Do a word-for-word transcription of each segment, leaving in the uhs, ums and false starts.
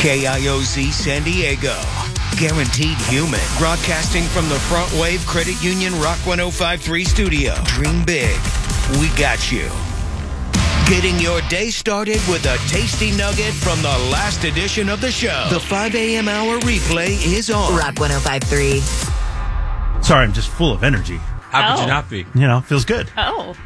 K I O Z San Diego. Guaranteed Human. Broadcasting from the Front Wave Credit Union Rock one oh five point three studio. Dream big. We got you. Getting your day started with a tasty nugget from the last edition of the show. The five a.m. hour replay is on. Rock one oh five point three. Sorry, I'm just full of energy. How Oh. could you not be? You know, feels good. Oh.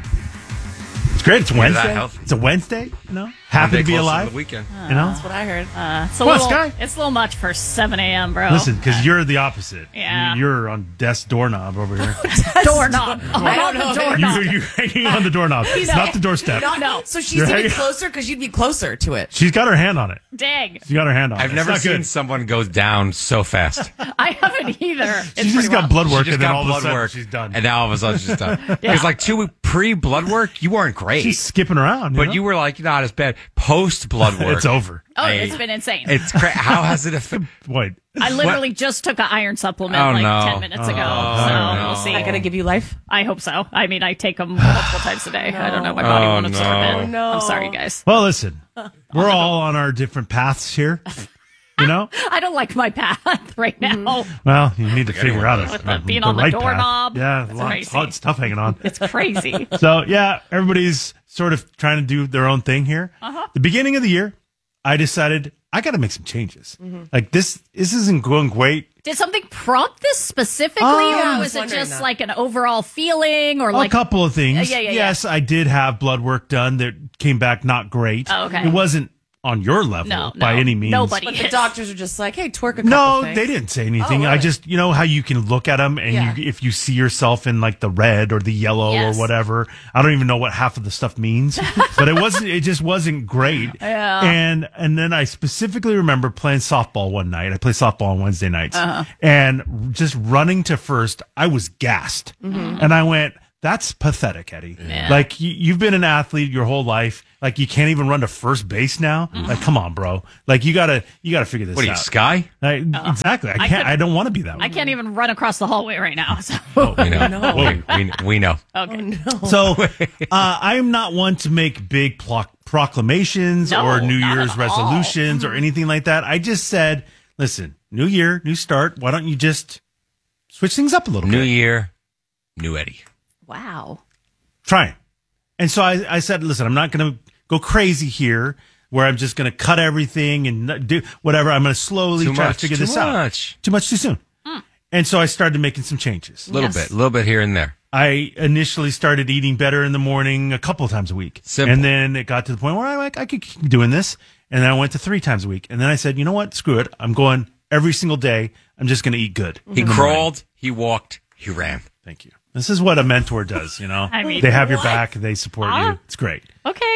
It's great. It's You're that Wednesday. healthy. It's a Wednesday, you know? Happy One to day be closer alive. The weekend. You know? That's what I heard. Uh, it's a Come on, little, Sky. It's a little much for seven a.m., bro. Listen, because you're the opposite. Yeah. You- You're on desk doorknob over here. doorknob. Oh, I not don't know. the doorknob. you, you're hanging on the doorknob, not the doorstep. No, No. So she's You're even hanging- closer because you'd be closer to it. She's got her hand on it. Dang. She's got her hand on it. I've It's never not seen good. someone go down so fast. I haven't either. It's She's just pretty got rough. blood work, She just and then got all of a blood sudden work, she's done. and now all of a sudden she's done. Because like two pre-blood work, you weren't great, She's skipping around. but know? you were like not as bad. Post-blood work, It's over. Oh, Hey. it's been insane. It's cra- how has it affected? Wait. I literally just took an iron supplement Oh, like no. ten minutes ago. Oh, so no. we'll see. Am I going to give you life? I hope so. I mean, I take them multiple times a day. I don't know. My body Oh, won't absorb no. it. No. I'm sorry, guys. Well, listen, we're all on our different paths here. You know? I don't like my path right now. Well, you need to figure out a, With the a- being the on the right path. doorknob. Yeah, It's lots, crazy. hot stuff hanging on. It's crazy. So, yeah, everybody's sort of trying to do their own thing here. Uh-huh. The beginning of the year, I decided I got to make some changes. Mm-hmm. Like this, this isn't going great. Did something prompt this specifically, Oh, yeah, I or was was it wondering just that. like an overall feeling, or A like couple of things. Uh, yeah, yeah, yeah. yes, I did have blood work done that came back not great. Oh, okay. It wasn't on your level No, by no. any means. Nobody. But the is. doctors are just like, hey, twerk a couple No, things. they didn't say anything. Oh, I really? just, you know how you can look at them and Yeah. you, if you see yourself in like the red or the yellow Yes. or whatever, I don't even know what half of the stuff means, but it wasn't, it just wasn't great. Yeah. And, and then I specifically remember playing softball one night. I play softball on Wednesday nights Uh-huh. and just running to first, I was gassed Mm-hmm. and I went, that's pathetic, Eddie. Like you, you've been an athlete your whole life. Like you can't even run to first base now. Mm-hmm. Like, come on, bro. Like you gotta, you gotta figure this What are you, out. Sky? I, exactly. I can't. could- I, don't want to be that way. I can't even run across the hallway right now. So. We know. we, we, we know. Okay. So uh, I am not one to make big plo- proclamations No, or New not Year's at resolutions or anything like that. I just said, listen, new year, new start. Why don't you just switch things up a little New bit? year, new Eddie. Wow. Try it. And so I, I said, listen, I'm not going to go crazy here where I'm just going to cut everything and not do whatever. I'm going to slowly Too try much, to figure too this out. much. Too much too soon. And so I started making some changes. A little Yes. bit, a little bit here and there. I initially started eating better in the morning a couple of times a week. Simple. And then it got to the point where I like I could keep doing this. And then I went to three times a week. And then I said, you know what? Screw it. I'm going every single day. I'm just going to eat good. He in the morning. crawled, he walked, he ran. Thank you. This is what a mentor does, you know? I mean, they have your what? back. They support Ah. you. It's great. Okay.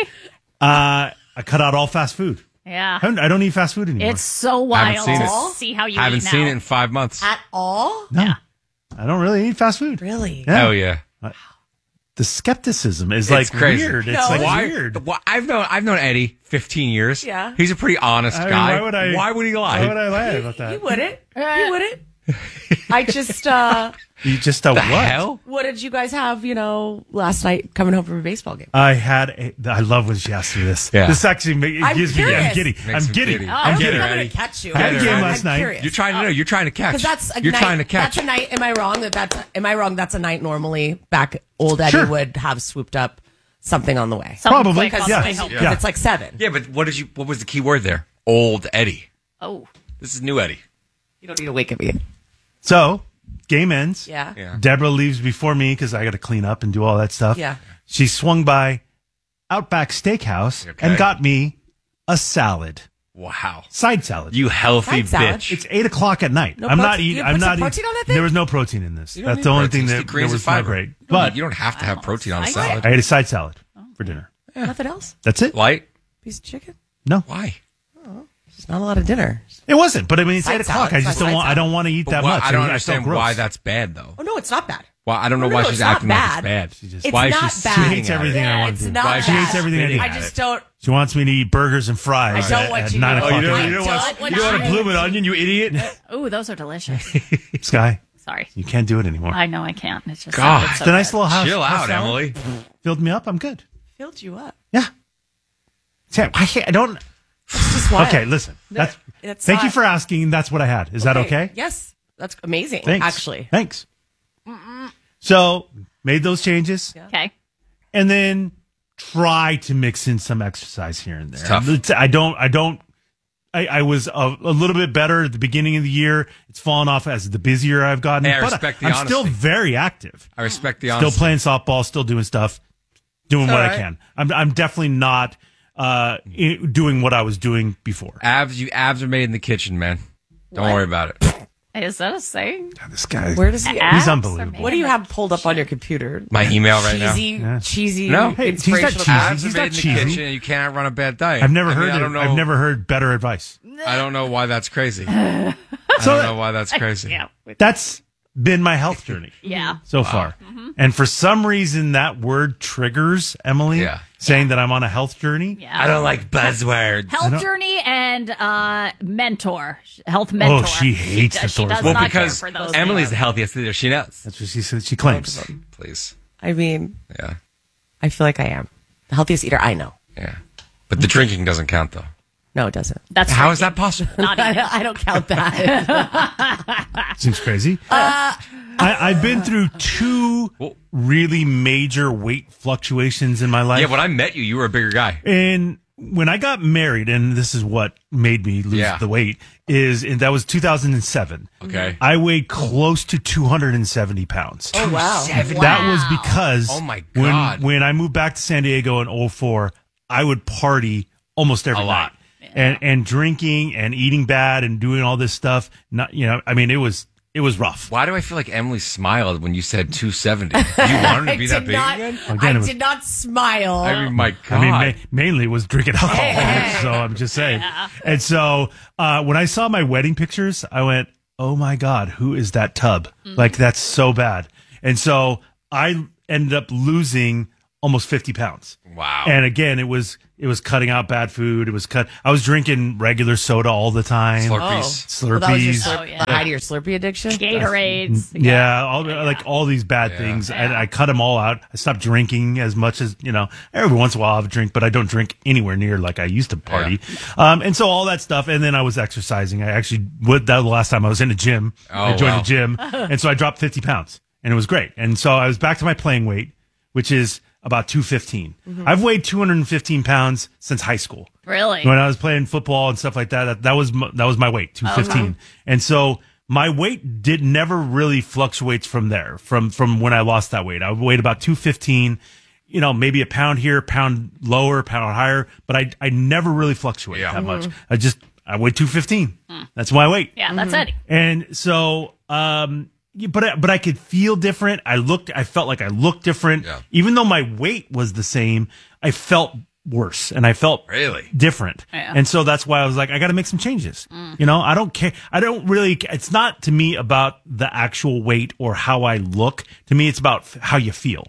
Uh, I cut out all fast food. Yeah. I don't, I don't eat fast food anymore. It's so Haven't wild seen to it. see how you Haven't eat now. seen it in five months. At all? no, Yeah. I don't really eat fast food. Really? Yeah. Oh, yeah. The skepticism is like It's crazy. weird. It's No. like Why? weird. Why- I've known I've known Eddie fifteen years. Yeah. He's a pretty honest I mean, guy. why would I? Why would he lie? Why would I lie about that? You wouldn't. You wouldn't. I just, uh, You just uh, the what? hell? what did you guys have, you know, last night coming home from a baseball game? I had. A, I love when she asks me this. Yeah. This actually ma- it I'm gives me. I'm curious. giddy. Makes I'm him giddy. giddy. I I'm don't giddy. think I'm Eddie. going to catch you. I had a game I'm last night. curious. You're trying to know. You're trying to catch. Because that's a You're night, trying to catch. That's a night. Am I wrong that that's? Am I wrong? That's a night normally back old Eddie Sure. would have swooped up something on the way. Something Probably, quick on yeah. the way home. Because Yeah. it's like seven. Yeah, but what did you? What was the key word there? Old Eddie. Oh. This is new Eddie. You don't need to wake up me. So, game ends. Yeah. Yeah. Deborah leaves before me because I got to clean up and do all that stuff. Yeah. She swung by Outback Steakhouse Okay. and got me a salad, Wow. side salad. You healthy Side salad. bitch. It's eight o'clock at night. No I'm not protein- eating. you I'm put some not eating. protein on that thing? There was no protein in this. You don't That's need the only protein. thing Just that, eat grains that and was not fiber. great. You don't But need- you don't have to have protein on a I- salad. I ate a side salad for dinner. Nothing else. That's it. Light? Piece of chicken. No, Why? It's not a lot of dinner. it wasn't. But I mean, it's Side eight o'clock. salad. I It's just not don't side want. I don't want to eat But that why- much. I don't feel understand gross. why that's bad though. Oh no, it's not bad. Well, I don't know No, why no, she's it's not acting like it's bad. bad. She just, It's why not is she bad. She spitting hates at it? everything I Yeah, want it's to do. not Why is She she bad. hates everything I spitting do. I at just it? don't. She wants me to eat burgers and fries I don't at, want at you to nine eat- o'clock Oh, you at don't- night. you don't want- you don't want a bloomin' onion, you idiot. Ooh, those are delicious. Sky, Sorry. you can't do it anymore. I know I can't. It's just God. it's so the nice good. little house. Chill house out, salad Emily. Filled me up. I'm good. Filled you up. Yeah. See, I, can't- I don't. It's just what? Okay, listen. That's, It's thank you not- for asking. That's what I had. Is that okay? Yes. That's amazing, Thanks. actually. Thanks. So, made those changes Okay. and then try to mix in some exercise here and there. tough. It's- I don't, I don't, I, I was a, a little bit better at the beginning of the year. It's fallen off as the busier I've gotten. Hey, I but respect the I'm still honesty. very active. I respect the Still honesty. playing softball, still doing stuff, doing what all I right. can. I'm, I'm definitely not uh, i- doing what I was doing before. Abs, you abs are made in the kitchen, man. Don't worry about it. Is that a saying? This guy, Where does he? Abs are unbelievable. made What do you in have pulled up on your computer? My email right now. cheesy, Yeah. cheesy, No. Hey, he's not inspirational. cheesy. Abs He's are not made in the cheesy. kitchen, and you can't run a bad diet. I've never I mean, heard I it. don't know. I've never heard better advice. I don't know why that's crazy. I don't know why that's crazy. Yeah. That's been my health journey Yeah. so far. And for some reason, that word triggers Emily Yeah. saying that I'm on a health journey. Yeah. I don't like buzzwords. Health journey and uh, mentor, health mentor. Oh, she hates does- She the does Thor's Well, not because care for those Emily's things. the healthiest leader. She knows. That's what she said. She claims. Please. I mean, Yeah. I feel like I am the healthiest eater I know. Yeah. But the drinking doesn't count, though. No, it doesn't. That's How is drinking. that possible? Not I, even. I don't count that. Seems crazy. Uh, I, I've been through two Well- really major weight fluctuations in my life. Yeah, when I met you, you were a bigger guy. And when I got married, and this is what made me lose Yeah. the weight, is and that was two thousand seven. Okay. I weighed close to two hundred seventy pounds. Oh wow. That was because Oh, my when God. when I moved back to San Diego in oh four, I would party almost every A lot. night. And and drinking and eating bad and doing all this stuff. Not you know, I mean it was it was rough. Why do I feel like Emily smiled when you said two seventy? You wanted to be that did big not, again? Again, I it was- did not smile. I mean, my God. I mean, ma- mainly it was drinking alcohol. So I'm just saying. And so uh, when I saw my wedding pictures, I went, "Oh my God, who is that tub? Like that's so bad." And so I ended up losing almost fifty pounds. Wow. And again, it was it was cutting out bad food. It was cut. I was drinking regular soda all the time. Slurpees. Well, that was your Slurpees. slurp, Oh, yeah. the height of your Slurpee addiction. Gatorades. Yeah, all, like all these bad things, and I cut them all out. I stopped drinking as much as you know. Every once in a while, I have a drink, but I don't drink anywhere near like I used to party. Um, and so all that stuff, and then I was exercising. I actually, would that was the last time I was in a gym. Oh, I joined wow. the gym, and so I dropped fifty pounds, and it was great. And so I was back to my playing weight, which is about two fifteen. I've weighed two hundred fifteen pounds since high school. Really? When I was playing football and stuff like that, that, that was my, that was my weight, two fifteen. And so my weight did never really fluctuates from there, from from when I lost that weight. I weighed about two fifteen, you know, maybe a pound here, pound lower, pound higher, but I I never really fluctuated Yeah. that much. I just I weighed two fifteen. That's my weight. Yeah, that's Eddie. And so, um, yeah, but I, but I could feel different. I looked, I felt like I looked different. Yeah. Even though my weight was the same, I felt worse and I felt Really? different. Yeah. And so that's why I was like, I got to make some changes. You know, I don't care. I don't really, it's not to me about the actual weight or how I look. To me, it's about f- how you feel.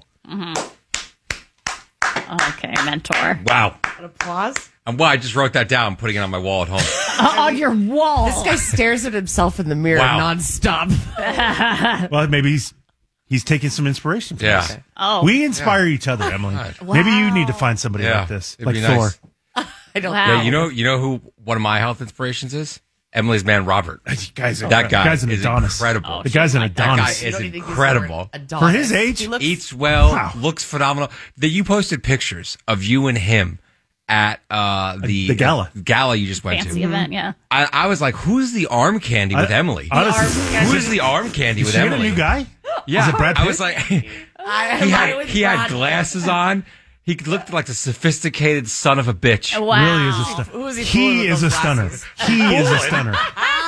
Okay, mentor. Wow. An applause. And well, I just wrote that down, putting it on my wall at home. Uh, on your wall. This guy stares at himself in the mirror Wow. nonstop. Well, maybe he's, he's taking some inspiration from Yeah. us. Oh. We inspire each other, Emily. Maybe you need to find somebody Yeah. like this, It'd like be Thor. nice. I don't. Wow. Yeah, you know, you know who one of my health inspirations is? Emily's man, Robert. Guy's a, That guy guy's an is Adonis. incredible. The guy's an like that guy Adonis. You is don't need to use the incredible. word Adonis. For his age? He looks, Eats well, Wow. looks phenomenal. That you posted pictures of you and him at uh, the the gala. gala you just went Fancy to. event, yeah. I, I was like, "Who's the arm candy with I- Emily? Honestly, Who's the arm candy is with she a Emily?" new guy? Yeah, Is it Brad I Pitt? was like, he I, had he had glasses on. He looked like the sophisticated son of a bitch. Wow. Really is a stunner. Who is he fooling He with is a those stunner. glasses? He is a stunner.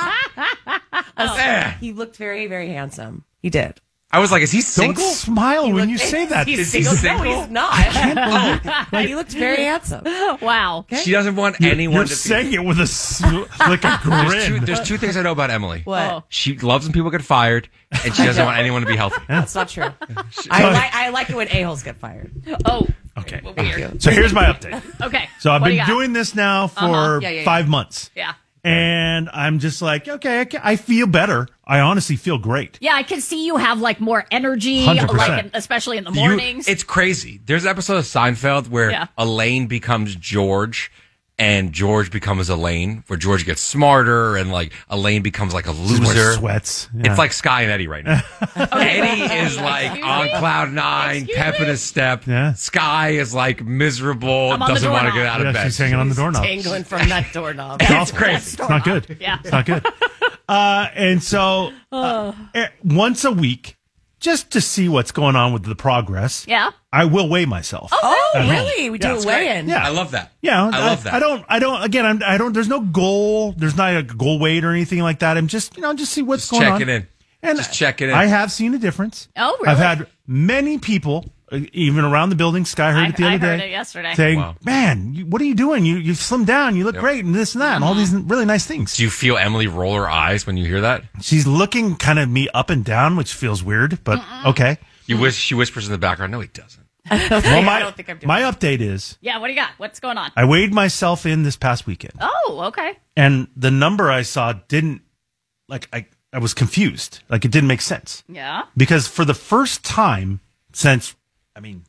Eh. He looked very, very handsome. He did. I was like, "Is he Don't single?" smile when you say that. He's Is he single. No, single? he's not. he looked very handsome. Wow. She doesn't want anyone You're to. saying it with a s- like a There's two, grin. there's two things I know about Emily. What? Oh. She loves when people get fired, and she doesn't want anyone to be healthy. That's not true. I like I like it when a-holes get fired. Oh. Okay. Weird. So here's my update. Okay. So I've What do been you got? doing this now for Uh-huh. Yeah, yeah, yeah. five months. Yeah. And I'm just like, okay, I, ca- I feel better. I honestly feel great. Yeah, I can see you have like more energy, one hundred percent. like in, especially in the You- mornings. it's crazy. There's an episode of Seinfeld where Yeah. Elaine becomes George, and George becomes Elaine, where George gets smarter and like Elaine becomes like a Just wears loser. sweats. Yeah. It's like Sky and Eddie right now. Eddie is like Excuse on me? cloud nine, Excuse pep in me? his step. Yeah. Sky is like miserable, I'm on the doesn't want to doorknob. get out of Yeah, bed. she's hanging on the doorknob. Dangling from that doorknob. It's crazy. It's not good. Yeah. It's not good. Uh, and so uh, eh, once a week, just to see what's going on with the progress, Yeah. I will weigh myself. Oh, At home. really? We do Yeah, a it's weigh-in. Yeah. I love that. Yeah, I love that. I don't. I don't. Again, I'm, I don't. There's no goal. There's not a goal weight or anything like that. I'm just, you know, just see what's Just going on. checking in. And Just checking in. I have seen a difference. Oh, really? I've had many people, uh, even around the building. Sky heard I- it the I other heard day. it yesterday. Saying, Wow. "Man, you, what are you doing? You you slimmed down. You look Yep. great, and this and that, and all these really nice things." Do you feel Emily roll her eyes when you hear that? She's looking kind of me up and down, which feels weird, but okay. You wish she whispers in the background. No, he doesn't. Well, my I don't think I'm doing my that. update is Yeah, what do you got? What's going on? I weighed myself in this past weekend, Oh, okay. and the number I saw didn't like I I was confused. Like it didn't make sense. Yeah. Because for the first time since, I mean,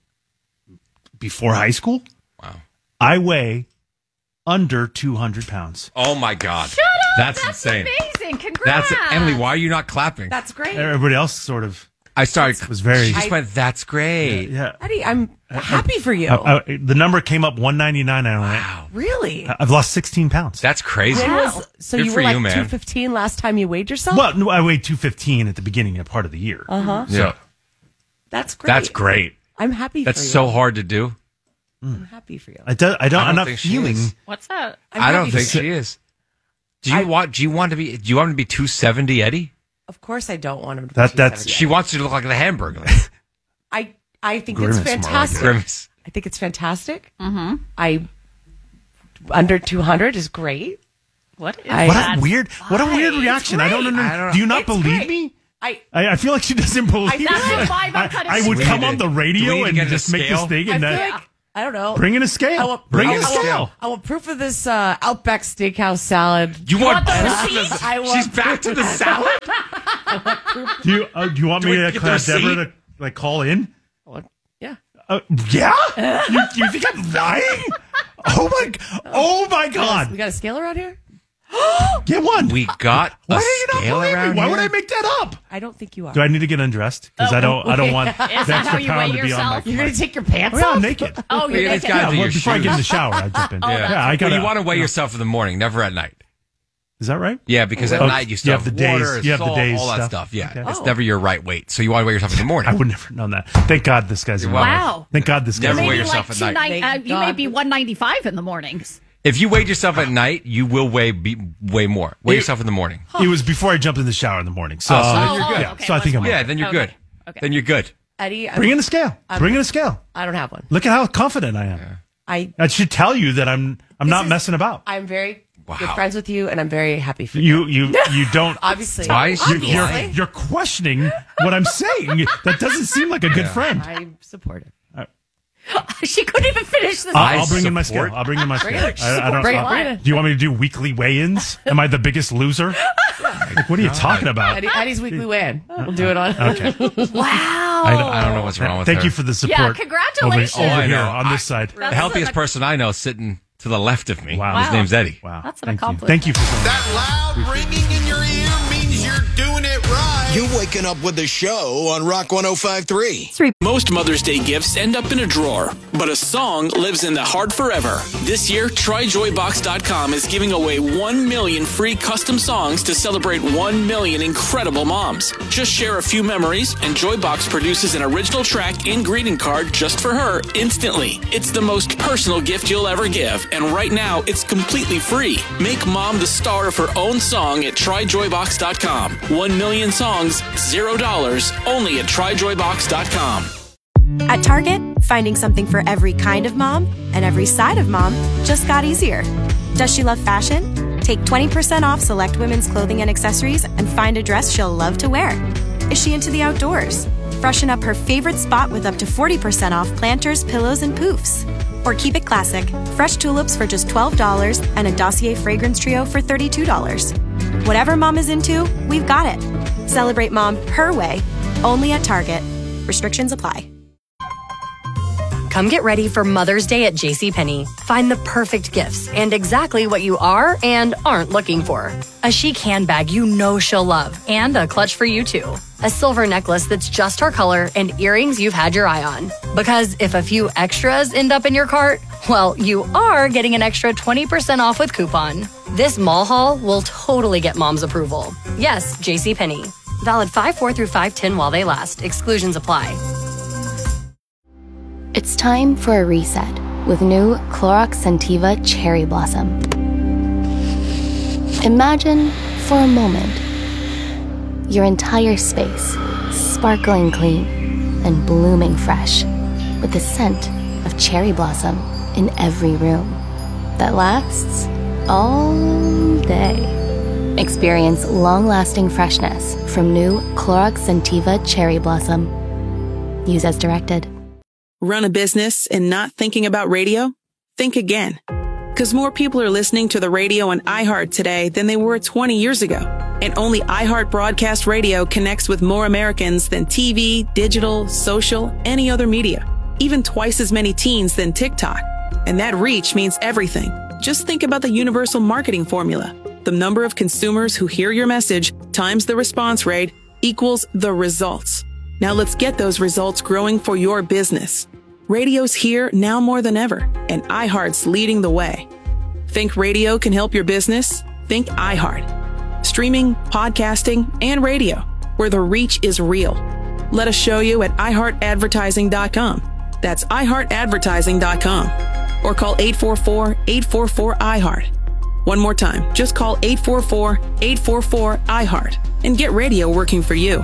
before high school, Wow. I weigh under two hundred pounds. Oh my God. Shut up. That's, That's insane. amazing. Congrats. That's Emily. Why are you not clapping? That's great. Everybody else sort of I started. was very, She just I- went. That's great. yeah. Eddie, I'm happy for you. I- I- the number came up one ninety-nine. I went, Wow. really? I've lost sixteen pounds. That's crazy. When was- so Good you for were like you, man. two fifteen last time you weighed yourself? Well, no, I weighed two fifteen at the beginning of part of the year. Uh-huh. Yeah. That's great. That's great. I'm happy That's for you. so hard to do. I'm happy for you. I, do, I don't. I don't I'm not think she feeling. is. What's that? I'm I don't happy think for you. she is. Do you I- want? Do you want to be? Do you want to be two seventy, Eddie? Of course I don't want him to That- be that's- two seventy. She wants you to look like the Hamburger. I, I think Grimace, it's more like it. fantastic. Grimace. I think it's fantastic. Mm-hmm. I under two hundred is great. What is I- What that? a weird. What a weird It's reaction. I don't great. know. I don't- Do you not It's believe great. me? I I, I feel like she doesn't believe me. That's the vibe I'm I, kinda I would seeing. come on the Do we radio need to and get a just make this scale? thing I and feel uh, like I don't know. bring in a scale. I want, Bring I in a want- scale. I want proof of this uh, Outback Steakhouse salad. You want? want the proof of receipt? this- I want She's back to the salad. Do you uh, do you want Do me we to get call the Deborah receipt? to like call in? Yeah. Uh, yeah. you, you think I'm lying? Oh my! g- Oh my We God! got a scale around here? Get one. We got Why a do you not scale believe around me? Why here? would I make that up? I don't think you are. Do I need to get undressed? Because I don't. I don't want the Is that how extra you pound weigh to be on my. yourself? You're going to take your pants Oh, yeah, off? I'm naked. Oh, Well, you're yeah, it's naked. gotta Yeah, do well, your before I get in the shoes. shower, I jump in. Oh, yeah, that's I got. Well, you want to weigh yourself in the morning, never at night. Is that right? Yeah, because at Oh, night you you still have have, the days- water, you have the salt, days all that stuff. stuff. Yeah, Okay. it's Oh. never your right weight. So you want to weigh yourself in the morning. I would never have known that. Thank God this guy's. in You're my welcome. life. Wow. Thank God this guy's. Never in my weigh life. Maybe yourself like at two night. nine, uh, Thank you may God. be one ninety-five in the mornings. If you weighed yourself at night, you will weigh be, way more. Weigh It- yourself in the morning. It was before I jumped in the shower in the morning. So, Oh, so then Oh, you're oh, good. yeah, okay, so I think that's I'm fine. Yeah, then you're Okay. good. Okay. Then you're good. Eddie, I'm, bring in a scale. Bring in a scale. I don't have one. Look at how confident I am. I, That should tell you that I'm. I'm This not is- messing about. I'm very Wow. good friends with you, and I'm very happy for you. You you you don't. Obviously. Why is she You're, you're, lying? you're questioning what I'm saying. That doesn't seem like a good friend. I'm supportive. She couldn't even finish this. I'll, I I'll bring in my support- scale. I'll bring in my scale. it. I, I don't. Bring it. I'll- Bring it. do you want me to do weekly weigh-ins? Am I the biggest loser? Like, what are you talking about? Eddie, Eddie's weekly weigh-in. We'll do it on. Okay. Wow. I don't, I don't know what's wrong with Thank her. you for the support. Yeah, congratulations. Over, over Oh, I here know. on I- this side. The healthiest person I know is sitting to the left of me. Wow. His Wow. name's Eddie. Wow. That's an Thank you. accomplishment. Thank you for saying that. That loud ringing in your ear means you're doing it right. You're waking up with the show on Rock one oh five three. Most Mother's Day gifts end up in a drawer, but a song lives in the heart forever. This year, try joy box dot com is giving away one million free custom songs to celebrate one million incredible moms. Just share a few memories, and Joybox produces an original track and greeting card just for her instantly. It's the most personal gift you'll ever give, and right now, it's completely free. Make mom the star of her own song at try joy box dot com. One million songs, zero dollars, only at try joy box dot com. At Target, finding something for every kind of mom and every side of mom just got easier. Does she love fashion? Take twenty percent off select women's clothing and accessories and find a dress she'll love to wear. Is she into the outdoors? Freshen up her favorite spot with up to forty percent off planters, pillows, and poofs. Or keep it classic, fresh tulips for just twelve dollars and a Dossier fragrance trio for thirty-two dollars. Whatever mom is into, we've got it. Celebrate mom her way, only at Target. Restrictions apply. Come get ready for Mother's Day at JCPenney. Find the perfect gifts and exactly what you are and aren't looking for. A chic handbag you know she'll love, and a clutch for you too. A silver necklace that's just her color, and earrings you've had your eye on. Because if a few extras end up in your cart, well, you are getting an extra twenty percent off with coupon. This mall haul will totally get mom's approval. Yes, JCPenney. Valid five four through five ten while they last. Exclusions apply. It's time for a reset with new Clorox Scentiva Cherry Blossom. Imagine, for a moment, your entire space sparkling clean and blooming fresh with the scent of cherry blossom in every room that lasts all day. Experience long-lasting freshness from new Clorox Scentiva Cherry Blossom. Use as directed. Run a business and not thinking about radio? Think again. Because more people are listening to the radio on iHeart today than they were twenty years ago. And only iHeart Broadcast Radio connects with more Americans than T V, digital, social, any other media. Even twice as many teens than TikTok. And that reach means everything. Just think about the universal marketing formula. The number of consumers who hear your message times the response rate equals the results. Now let's get those results growing for your business. Radio's here now more than ever, and iHeart's leading the way. Think radio can help your business? Think iHeart. Streaming, podcasting, and radio, where the reach is real. Let us show you at i heart advertising dot com. That's i heart advertising dot com. Or call eight four four, eight four four, I heart. One more time, just call eight four four, eight four four, I heart and get radio working for you.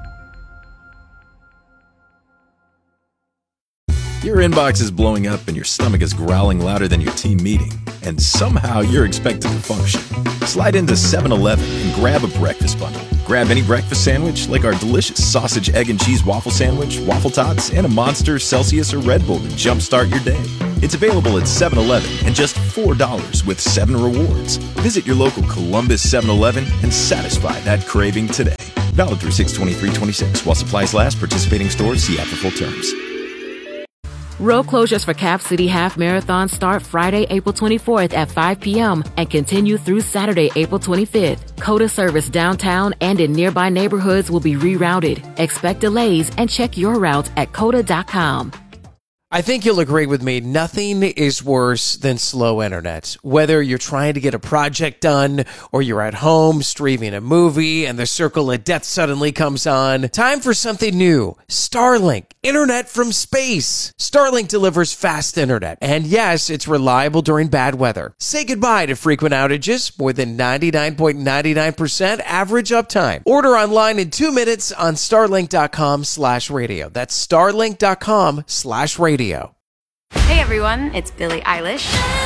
Your inbox is blowing up and your stomach is growling louder than your team meeting, and somehow you're expected to function. Slide into seven eleven and grab a breakfast bundle. Grab any breakfast sandwich like our delicious sausage, egg, and cheese waffle sandwich, waffle tots, and a Monster, Celsius, or Red Bull to jumpstart your day. It's available at seven eleven and just four dollars with seven rewards. Visit your local Columbus seven eleven and satisfy that craving today. Valid through six twenty-three twenty-six. While supplies last, participating stores see app for full terms. Road closures for Cap City Half Marathon start Friday, April twenty-fourth at five p.m. and continue through Saturday, April twenty-fifth. COTA service downtown and in nearby neighborhoods will be rerouted. Expect delays and check your routes at cota dot com. I think you'll agree with me, nothing is worse than slow internet. Whether you're trying to get a project done or you're at home streaming a movie and the circle of death suddenly comes on, time for something new. Starlink, internet from space. Starlink delivers fast internet, and yes, it's reliable during bad weather. Say goodbye to frequent outages, more than ninety-nine point nine nine percent average uptime. Order online in two minutes on starlink dot com slash radio. That's starlink dot com slash radio. Hey everyone, it's Billie Eilish.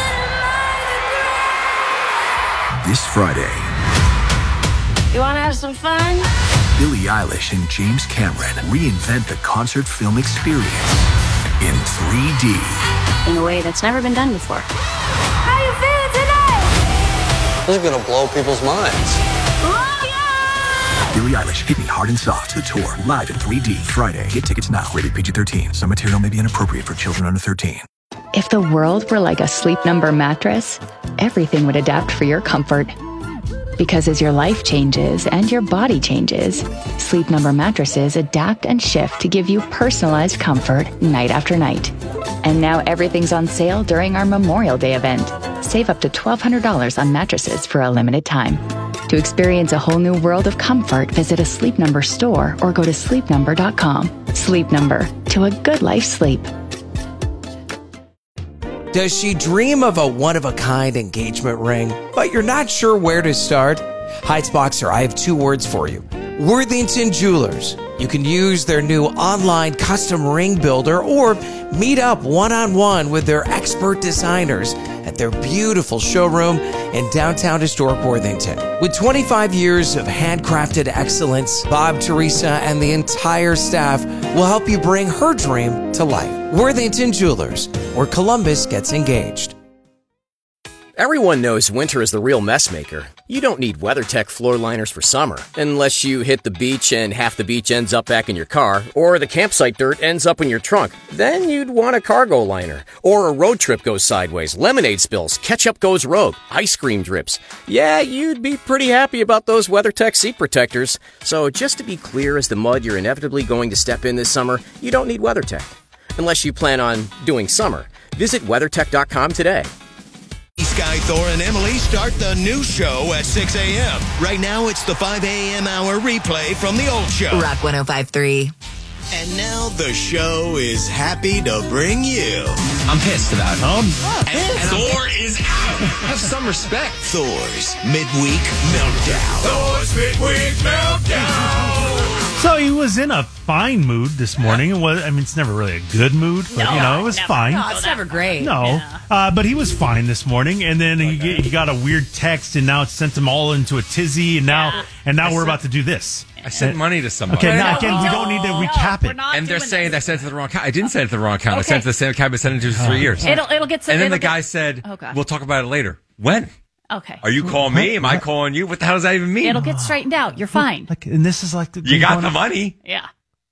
This Friday, You wanna have some fun? Billie Eilish and James Cameron reinvent the concert film experience in three D. In a way that's never been done before. How you feeling tonight? This is gonna blow people's minds. Billie Eilish, Hit Me Hard and Soft, the tour, live in three D, Friday. Get tickets now, rated P G thirteen. Some material may be inappropriate for children under thirteen. If the world were like a Sleep Number mattress, everything would adapt for your comfort. Because as your life changes and your body changes, Sleep Number mattresses adapt and shift to give you personalized comfort night after night. And now everything's on sale during our Memorial Day event. Save up to twelve hundred dollars on mattresses for a limited time. To experience a whole new world of comfort, visit a Sleep Number store or go to sleep number dot com. Sleep Number, to a good life sleep. Does she dream of a one-of-a-kind engagement ring, but you're not sure where to start? Heights Boxer, I have two words for you. Worthington Jewelers. You can use their new online custom ring builder or meet up one-on-one with their expert designers at their beautiful showroom in downtown historic Worthington. With twenty-five years of handcrafted excellence, Bob, Teresa, and the entire staff will help you bring her dream to life. Worthington Jewelers, where Columbus gets engaged. Everyone knows winter is the real mess maker. You don't need WeatherTech floor liners for summer, unless you hit the beach and half the beach ends up back in your car, or the campsite dirt ends up in your trunk. Then you'd want a cargo liner. Or a road trip goes sideways, lemonade spills, ketchup goes rogue, ice cream drips. Yeah, you'd be pretty happy about those WeatherTech seat protectors. So just to be clear as the mud you're inevitably going to step in this summer, you don't need WeatherTech. Unless you plan on doing summer. Visit WeatherTech dot com today. Sky, Thor, and Emily start the new show at six a.m. Right now, it's the five a.m. hour replay from the old show. Rock one oh five three. And now the show is happy to bring you. I'm pissed about it. Um, and, and Thor is out. Have some respect. Thor's Midweek Meltdown. Thor's Midweek Meltdown. So he was in a fine mood this morning. It was, I mean, it's never really a good mood, but No, you know, it was never. fine. No, it's never great. No, Yeah. uh, but he was fine this morning, and then he, get- he got a weird text, and now it sent him all into a tizzy, and now and now I we're sent- about to do this. I sent money to somebody. Okay, now again, we don't need to recap it. And they're saying that I sent it to the wrong account. I didn't send it to the wrong account. I sent it to the same account I've been sending it to for three years. It'll it'll get. and then it'll the guy get- said, Oh, God. "We'll talk about it later." When? Okay. Are you calling me? Am I calling you? What the hell does that even mean? It'll get straightened out. You're fine. Like, and this is like the, You got going the on- money. Yeah.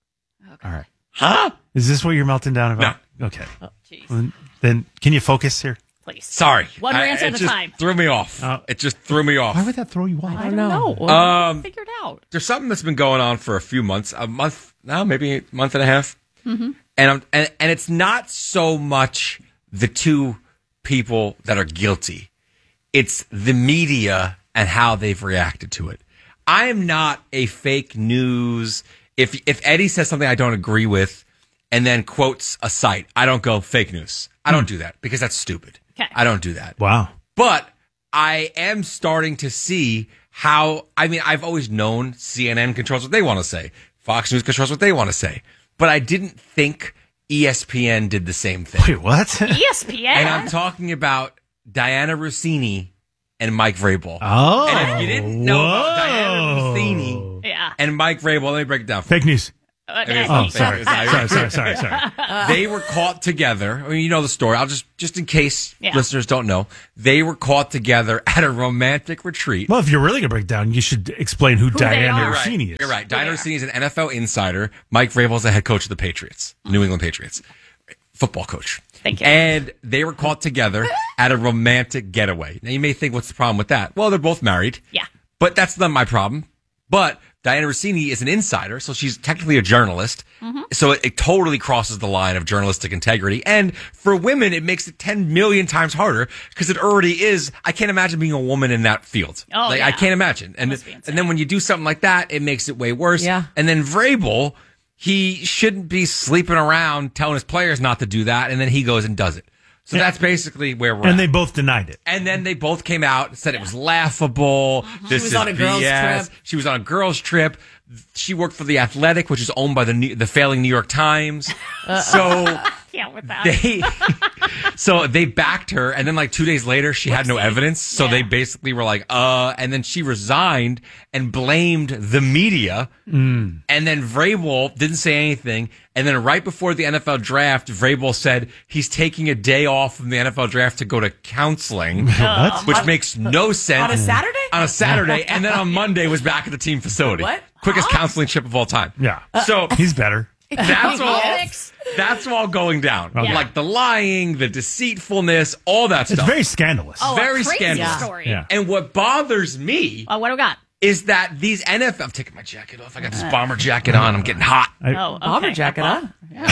All right. Huh? Is this what you're melting down about? No. Okay. Well, then can you focus here? Please. Sorry. One I- rant it at a just time. Threw me off. it just threw me off. Why would that throw you off? I don't know. Um, Figure it out. There's something that's been going on for a few months, a month now, maybe a month and a half, Mm-hmm. and I'm, and and it's not so much the two people that are guilty; it's the media and how they've reacted to it. I am not a fake news. If if Eddie says something I don't agree with, and then quotes a site, I don't go fake news. I don't do that because that's stupid. Okay. I don't do that. Wow. But I am starting to see how, I mean, I've always known C N N controls what they want to say. Fox News controls what they want to say. But I didn't think E S P N did the same thing. Wait, what? E S P N. And I'm talking about Diana Rossini and Mike Vrabel. Oh. And if you didn't know about Diana Rossini Yeah. and Mike Vrabel, let me break it down. Fake news. Uh, I mean, Oh, it's sorry. not- sorry, sorry, sorry, sorry. They were caught together. I mean, you know the story. I'll just, just in case Yeah. listeners don't know, they were caught together at a romantic retreat. Well, if you're really going to break down, you should explain who, they Diana are. You're right. Rossini is. You're right. Diana Rossini is an N F L insider. Mike Vrabel is the head coach of the Patriots, New England Patriots, football coach. Thank you. And they were caught together at a romantic getaway. Now you may think, what's the problem with that? Well, they're both married. Yeah. But that's not my problem. But Diana Rossini is an insider, so she's technically a journalist. Mm-hmm. So it, it totally crosses the line of journalistic integrity. And for women, it makes it ten million times harder because it already is. I can't imagine being a woman in that field. Oh, like, yeah. I can't imagine. And, must be insane. and then when you do something like that, it makes it way worse. Yeah. And then Vrabel, he shouldn't be sleeping around telling his players not to do that. And then he goes and does it. So that's basically where we're And at. they both denied it. And then they both came out and said it was laughable. This was is on a girls' B S. trip. She was on a girls' trip. She worked for The Athletic, which is owned by the New, the failing New York Times. So Yeah, with that. they so they backed her, and then like two days later, she had no evidence. So Yeah. they basically were like, uh, and then she resigned and blamed the media. Mm. And then Vrabel didn't say anything. And then right before the N F L draft, Vrabel said he's taking a day off from the N F L draft to go to counseling, What? which makes no sense. On a Saturday? On a Saturday, and then on Monday was back at the team facility. What? Quickest counseling trip of all time. Yeah. So He's better. that's all. Politics. That's all going down. Okay. Like the lying, the deceitfulness, all that It's stuff. very scandalous. Oh, a very crazy scandalous. story. Yeah. And what bothers me Oh, what do we got? is that these N F L. I'm taking my jacket off. I got this bomber jacket on. I'm getting hot. I, Oh, okay. Bomber jacket, huh?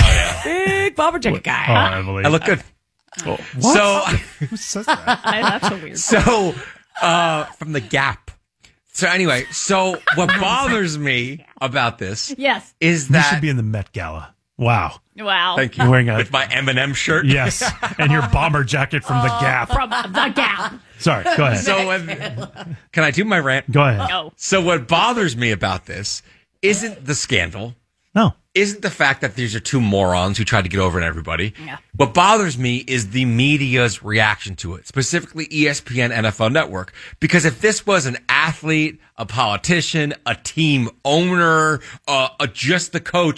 Big bomber jacket guy. oh, Emily. I look good. What? So, Who says that? I- that's a weird. so uh, from the Gap. So anyway, so what bothers me about this Yes. is You that should be in the Met Gala. Wow. Wow. thank you You're wearing a- with my M and M shirt. Yes. And your bomber jacket from the Gap. From the Gap. Sorry. Go ahead. So when, can I do my rant? Go ahead. Oh. So what bothers me about this isn't the scandal, No. isn't the fact that these are two morons who tried to get over on everybody. Yeah. What bothers me is the media's reaction to it, specifically E S P N, N F L Network. Because if this was an athlete, a politician, a team owner, uh, uh, just the coach,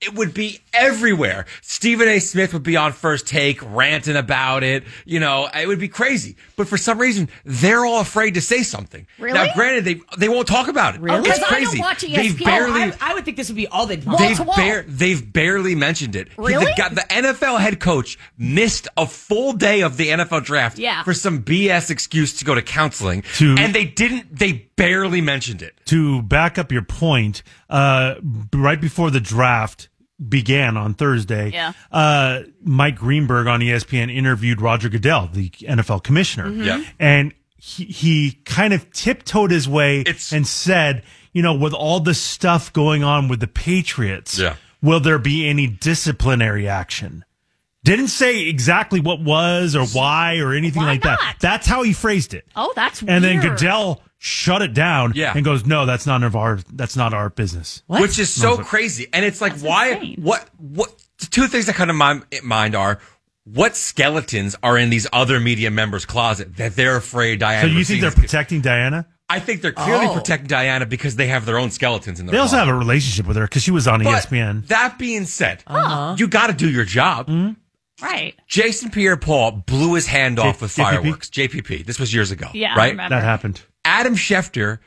it would be everywhere. Stephen A. Smith would be on First Take ranting about it. You know, it would be crazy. But for some reason, they're all afraid to say something. Really? Now, granted, they they won't talk about it. Really? It's Because I don't crazy. watch E S P N. They've barely. Oh, I- I would think this would be all they'd They've, bar- they've barely mentioned it. He- Really? The, guy- the N F L head coach missed a full day of the N F L draft Yeah. for some B S excuse to go to counseling, To- and they didn't. They barely mentioned it. To back up your point, uh, right before the draft began on Thursday, Yeah. uh, Mike Greenberg on E S P N interviewed Roger Goodell, the N F L commissioner. Mhm. Yeah. And he, he kind of tiptoed his way and said, you know, with all the stuff going on with the Patriots, Yeah. will there be any disciplinary action? Didn't say exactly what was or why or anything Why like that. not? That's how he phrased it. Oh, that's And then weird. Goodell shut it down Yeah. and goes, no, that's none of our, that's not our business. Which is And I so was like, crazy. And it's like, why, what, what, the two things that come to my mind are, what skeletons are in these other media members' closet that they're afraid Diana So you think they're Rossini's- protecting Diana? I think they're clearly Oh. protecting Diana because they have their own skeletons in their They also closet. have a relationship with her because she was on E S P N. But that being said, you got to do your job. Right. Jason Pierre-Paul blew his hand J- off with J P P? fireworks. J P P. This was years ago. Yeah, I right? remember. That happened. Adam Schefter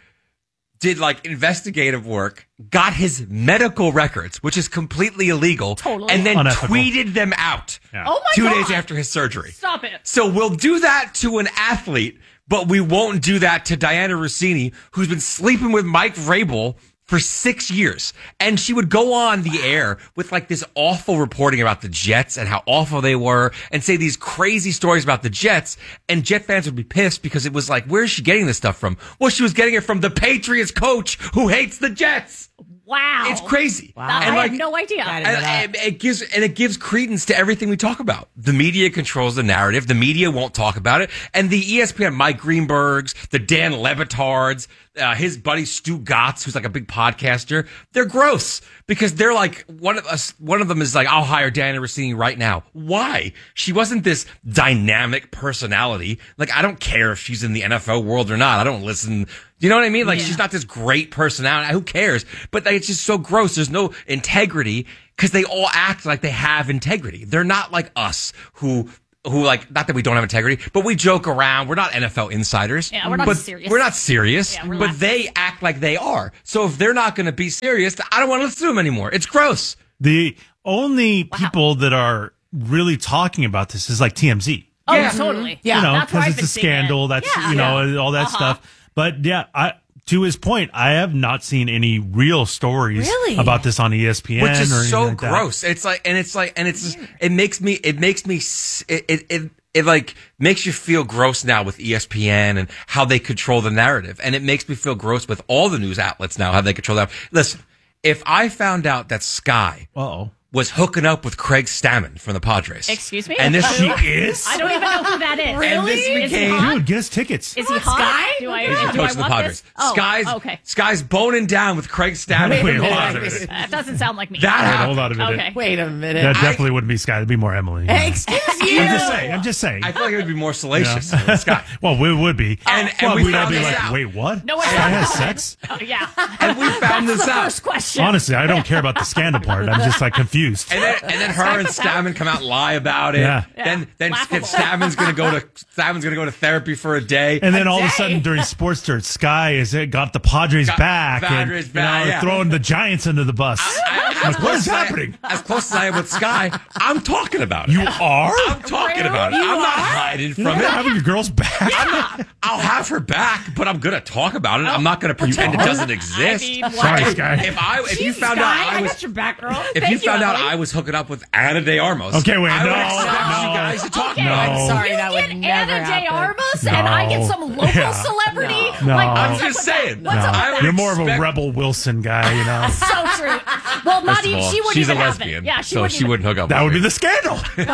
did like investigative work, got his medical records, which is completely illegal, Totally. and then Unethical. tweeted them out Oh my two God. days after his surgery. Stop it. So we'll do that to an athlete, but we won't do that to Diana Rossini, who's been sleeping with Mike Vrabel for six years. And she would go on the air with like this awful reporting about the Jets and how awful they were and say these crazy stories about the Jets. And Jet fans would be pissed because it was like, where is she getting this stuff from? Well, she was getting it from the Patriots coach who hates the Jets. Wow. It's crazy. Wow. I And like, had no idea. and, and it gives and it gives credence to everything we talk about. The media controls the narrative. The media won't talk about it. And the E S P N, Mike Greenbergs, the Dan Levitards, uh, his buddy Stu Gotts, who's like a big podcaster, they're gross because they're like one of us. One of them is like, I'll hire Diana Rossini right now. Why? She wasn't this dynamic personality. Like, I don't care if she's in the N F L world or not. I don't listen. You know what I mean? Like, Yeah. she's not this great personality. Who cares? But like, it's just so gross. There's no integrity because they all act like they have integrity. They're not like us who, who like, not that we don't have integrity, but we joke around. We're not N F L insiders. Yeah, we're not but serious. We're not serious, Yeah, we're but laughing. they act like they are. So if they're not going to be serious, I don't want to listen to them anymore. It's gross. The only people that are really talking about this is like T M Z. Oh, Yeah. totally. You know, That's where because I've it's been a seeing scandal. it. That's, Yeah. you know, Yeah. all that Uh-huh. stuff. But yeah, I, to his point, I have not seen any real stories Really? about this on E S P N. Which or is anything so like that. gross. It's like, and it's like, and it's, it makes me, it makes me, s- it, it, it, it like makes you feel gross now with E S P N and how they control the narrative. And it makes me feel gross with all the news outlets now, how they control that. Listen, if I found out that Sky Uh-oh. was hooking up with Craig Stammen from the Padres. Excuse me? And this She is? I don't even know who that is. And this Is he became- hot? Dude, get us tickets. Is he hot? Do I, He's the do I coach of the want Padres. this? Oh, Sky's, okay. Sky's boning down with Craig Stammen Wait, from the hold on a Padres. minute. That doesn't sound like me. That Wait, happened. hold on a minute. Okay. Wait a minute. That definitely wouldn't be Sky. It'd be more Emily. Excuse you. I'm just saying. I'm just saying. I feel like it would be more salacious Yeah. with Sky. Well, we would be. And- and well, we we'd all found be this like, out. wait, what? No, I Sky don't has know. sex? Oh, yeah. And we found That's this the out. first question. Honestly, I don't care about the scandal part. I'm just like confused. And then, and then her and Stammen come out and lie about it. Yeah. Then then Laughable. Stammen's gonna go to Stammen's gonna go to therapy for a day. And then all of a day. sudden during Sports Dirt, Sky has got the Padres Got back Padres and back, you know, yeah. throwing the Giants under the bus. I- I'm like, what is as I- happening? As close as I am with Sky, I'm talking about it. You are? I'm talking about it. You I'm not are? hiding You're from not it. having your girls back? I'm not, I'll have her back, but I'm gonna talk about it. I'm not gonna pretend it are? doesn't exist. I mean, what? Sorry, Sky. If I if you Jeez, found Sky, out I I was got your back, girl. if Thank you found you, out Emily. I was hooking up with Ana de Armas, Okay, wait, I would no, expect no. you guys to talk Okay, about it. No. I'm sorry, You that get would never Anna De happen. Armas and I get No. some local Yeah. celebrity. No. Like, I'm what's up just with saying. That? What's No. up I with would You're more of a expect- Rebel Wilson guy, you know. that? So true. Well, not First of even all, she wouldn't she's a even have lesbian, it. Yeah, she so wouldn't she even- wouldn't hook up. That would with be me. the scandal.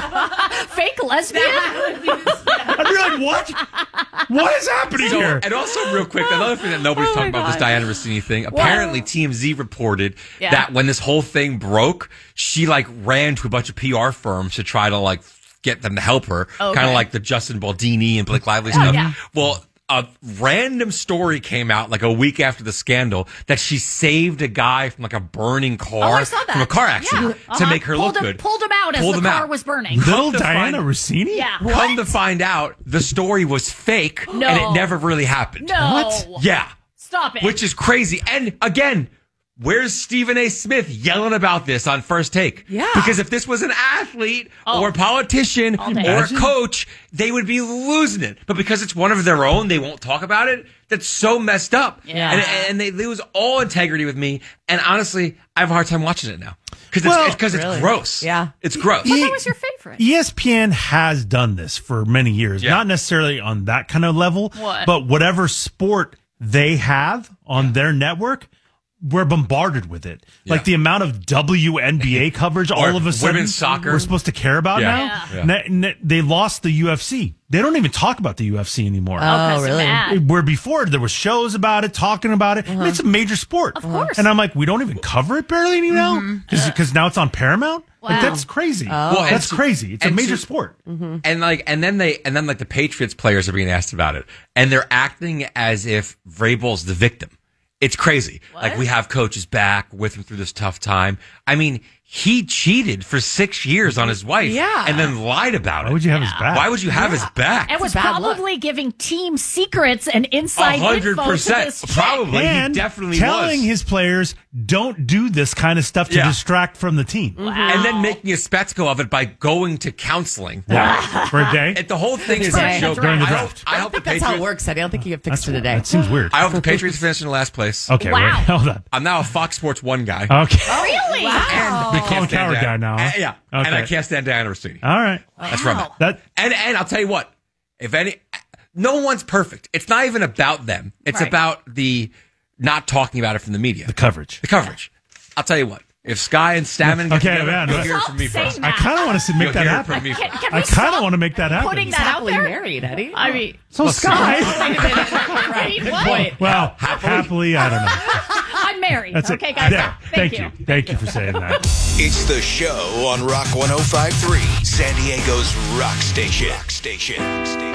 fake lesbian. I'd be like, what? What is happening So, here? and also, real quick, another thing that nobody's Oh talking my about this God. Diana Rossini thing. Apparently, T M Z reported Yeah. that when this whole thing broke, she like ran to a bunch of P R firms to try to like get them to help her, Okay. kind of like the Justin Baldini and Blake Lively stuff. yeah. Well, a random story came out like a week after the scandal that she saved a guy from like a burning car Oh, I saw that. from a car accident Yeah. to Uh-huh. make her pulled look him, good. Pulled him out as Pulled the him car out. was burning. Little to Diana find- Rossini? Yeah. Come to find out, the story was fake No. and it never really happened. No. What? Yeah. Stop it. Which is crazy. And again, where's Stephen A. Smith yelling about this on First Take? Yeah. Because if this was an athlete Oh. or a politician All day. or a Imagine. coach, they would be losing it. But because it's one of their own, they won't talk about it. That's so messed up. Yeah. And, and they lose all integrity with me. And honestly, I have a hard time watching it now. Because Well, it's, because really? it's gross. Yeah. It's gross. But that was your favorite. E S P N has done this for many years, Yeah. not necessarily on that kind of level, What? but whatever sport they have on their network, we're bombarded with it. Yeah. Like the amount of W N B A coverage Or all of a sudden women's soccer. we're supposed to care about Yeah. now. Yeah. N- n- they lost the U F C. They don't even talk about the U F C anymore. Oh, really? Where before there was shows about it, talking about it. I mean, it's a major sport. Of course. And I'm like, we don't even cover it barely any now because now it's on Paramount. Like Wow. that's crazy. Well, and that's to- crazy. It's a and major to- sport. And like, and then they, and then like the Patriots players are being asked about it, and they're acting as if Vrabel's the victim. It's crazy. Like we have coaches back with him through this tough time. I mean, he cheated for six years on his wife, Yeah. and then lied about it. Why would you have his back? Why would you have his back? And was a bad look. probably giving team secrets and A inside hundred info to percent, this chick. probably. and he definitely telling was. his players don't do this kind of stuff to Yeah. distract from the team and then making a spectacle of it by going to counseling. for a day. And the whole thing is Right. a joke. During the I hope, draft. I I hope don't the think that's how it Patriots. works, Eddie. I don't think you get fixed That's- for today. That seems weird. I hope the Patriots finish in last place. Okay, Wow. wait, hold on. I'm now a Fox Sports One guy. Okay, Really? Wow. And Big I Colin can't stand Cowherd Diana- guy now, huh? Uh, yeah, and Okay. I can't stand Diana Rossini. all right. That's from it. That And and I'll tell you what, if any, no one's perfect. It's not even about them. It's Right. about the not talking about it from the media. the coverage. The coverage. I'll tell you what. If Sky and Stammen get Okay, together, man. you'll hear it from me Stop first. saying I kind of want to You'll make that hear it happen. from me Can, first. can we I kind of stop want to make that happen. putting He's that out happily there? married, Eddie. I mean, So Sky. wait a minute. Wait, what? Point. Well, happily, I don't know. I'm married. That's okay, it. guys. There. Thank, Thank you. Thank you for saying that. It's the show on Rock one oh five point three, San Diego's Rock Station. Rock Station.